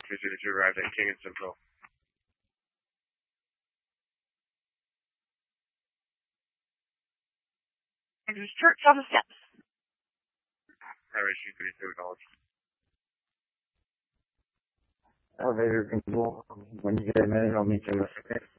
232 arrived at King and Simcoe. And there's church on the steps. Highway 232 acknowledged. Elevator control. When you get a minute, I'll meet you in a second.